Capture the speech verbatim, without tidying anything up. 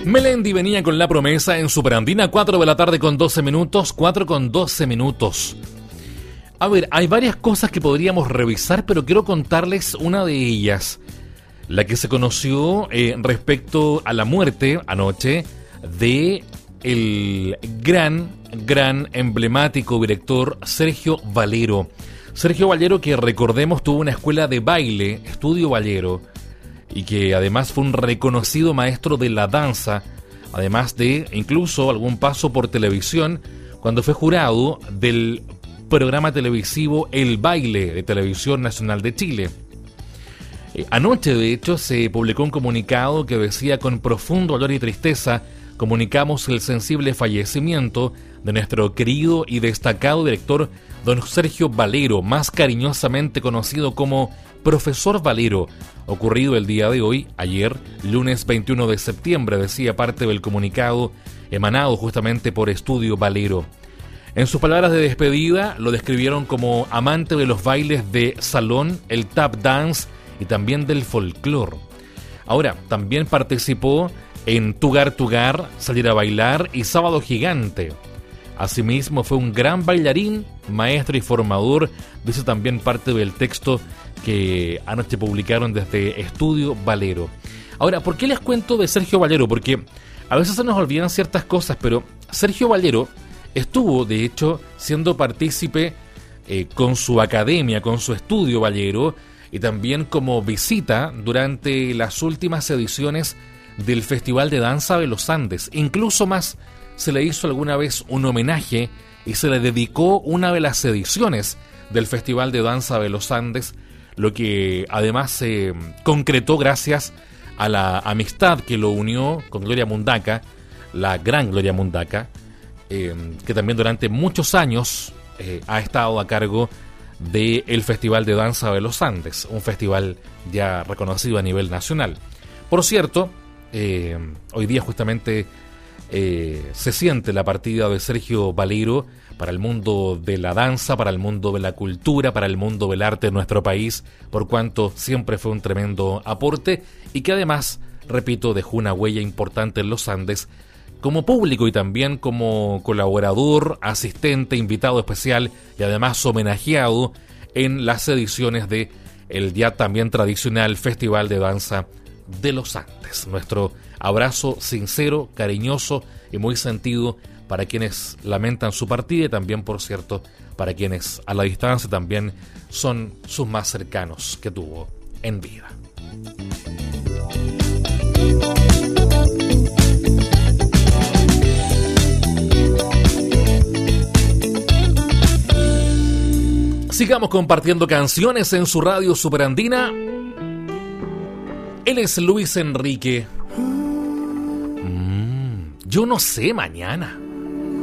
Melendi venía con la promesa en Superandina, cuatro de la tarde con doce minutos, cuatro con doce minutos. A ver, hay varias cosas que podríamos revisar, pero quiero contarles una de ellas. La que se conoció eh, respecto a la muerte anoche de el gran, gran, emblemático director Sergio Valero. Sergio Valero, que recordemos tuvo una escuela de baile, Estudio Valero, y que además fue un reconocido maestro de la danza, además de incluso algún paso por televisión cuando fue jurado del programa televisivo El Baile de Televisión Nacional de Chile. Eh, anoche, de hecho, se publicó un comunicado que decía: con profundo dolor y tristeza comunicamos el sensible fallecimiento de nuestro querido y destacado director don Sergio Valero, más cariñosamente conocido como Profesor Valero, ocurrido el día de hoy, ayer, lunes veintiuno de septiembre, decía parte del comunicado emanado justamente por Estudio Valero. En sus palabras de despedida lo describieron como amante de los bailes de salón, el tap dance y también del folclore. Ahora, también participó en Tugar Tugar, Salir a Bailar y Sábado Gigante. Asimismo fue un gran bailarín, maestro y formador, dice también parte del texto que anoche publicaron desde Estudio Valero. Ahora, ¿por qué les cuento de Sergio Valero? Porque a veces se nos olvidan ciertas cosas, pero Sergio Valero estuvo, de hecho, siendo partícipe eh, con su academia, con su Estudio Valero, y también como visita durante las últimas ediciones del Festival de Danza de los Andes. Incluso más, se le hizo alguna vez un homenaje y se le dedicó una de las ediciones del Festival de Danza de los Andes, lo que además se concretó gracias a la amistad que lo unió con Gloria Mundaca, la gran Gloria Mundaca, eh, que también durante muchos años eh, ha estado a cargo del Festival de Danza de los Andes, un festival ya reconocido a nivel nacional. Por cierto, eh, hoy día justamente eh, se siente la partida de Sergio Valero para el mundo de la danza, para el mundo de la cultura, para el mundo del arte de nuestro país, por cuanto siempre fue un tremendo aporte y que además, repito, dejó una huella importante en los Andes como público y también como colaborador, asistente, invitado especial y además homenajeado en las ediciones de el ya también tradicional Festival de Danza de los Andes. Nuestro abrazo sincero, cariñoso y muy sentido para quienes lamentan su partida y también, por cierto, para quienes a la distancia también son sus más cercanos que tuvo en vida. Sigamos compartiendo canciones en su radio Superandina. Él es Luis Enrique. Mm, yo no sé mañana.